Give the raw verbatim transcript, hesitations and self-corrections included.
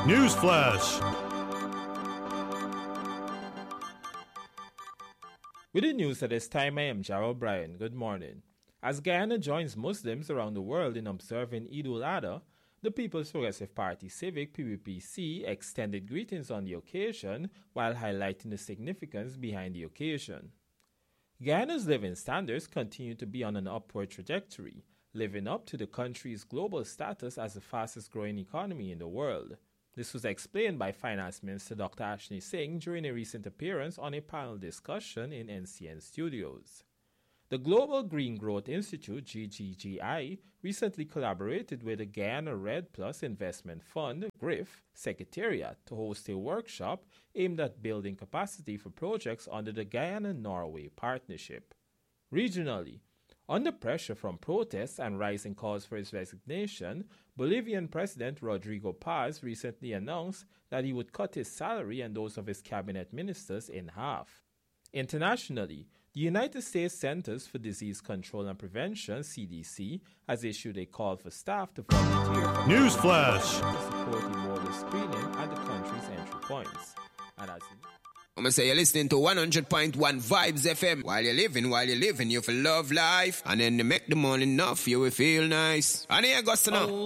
Newsflash. With the news at this time, I am Jarrell Bryan. Good morning. As Guyana joins Muslims around the world in observing Eid al-Adha, the People's Progressive Party Civic P P P C extended greetings on the occasion while highlighting the significance behind the occasion. Guyana's living standards continue to be on an upward trajectory, living up to the country's global status as the fastest growing economy in the world. This was explained by Finance Minister Doctor Ashni Singh during a recent appearance on a panel discussion in N C N Studios. The Global Green Growth Institute, G G G I, recently collaborated with the Guyana Red Plus Investment Fund, G R I F, Secretariat to host a workshop aimed at building capacity for projects under the Guyana-Norway Partnership. Regionally, under pressure from protests and rising calls for his resignation, Bolivian President Rodrigo Paz recently announced that he would cut his salary and those of his cabinet ministers in half. Internationally, the United States Centers for Disease Control and Prevention, C D C, has issued a call for staff to volunteer for Newsflash to support Ebola screening at the country's entry points. And as in I'm gonna say you're listening to one hundred point one Vibes F M. While you're living, while you're living, you feel love life. And then you make the money enough, you will feel nice. And here goes to now.